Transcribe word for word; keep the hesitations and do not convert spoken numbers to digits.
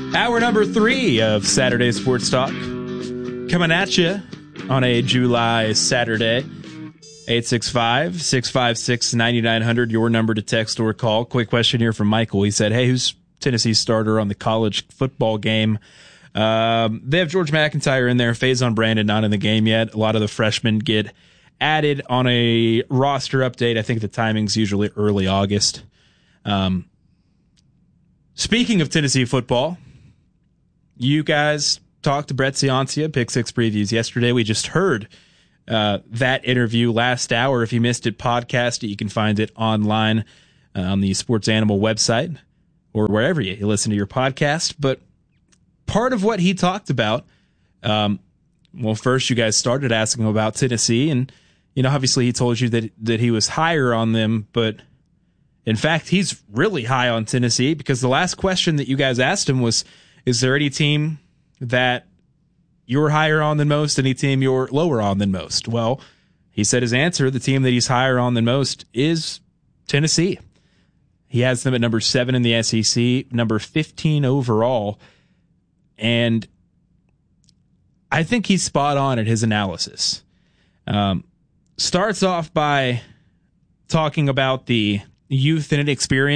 Hour number three of Saturday Sports Talk. Coming at you on a July Saturday. eight six five, six five six, nine nine zero zero, your number to text or call. Quick question here from Michael. He said, hey, who's Tennessee's starter on the college football game? Um, they have George McIntyre in there. Faison Brandon not in the game yet. A lot of the freshmen get added on a roster update. I think the timing's usually early August. Um, speaking of Tennessee football, you guys talked to Brett Ciancia, Pick Six Previews, yesterday. We just heard uh, that interview last hour. If you missed it, podcast it. You can find it online uh, on the Sports Animal website or wherever you, you listen to your podcast. But part of what he talked about, um, well, first you guys started asking him about Tennessee, and you know, obviously he told you that that he was higher on them, but in fact, he's really high on Tennessee because the last question that you guys asked him was, is there any team that you're higher on than most, any team you're lower on than most? Well, he said his answer, the team that he's higher on than most, is Tennessee. He has them at number seven in the S E C, number fifteen overall, and I think he's spot on at his analysis. Um, starts off by talking about the youth and inexperience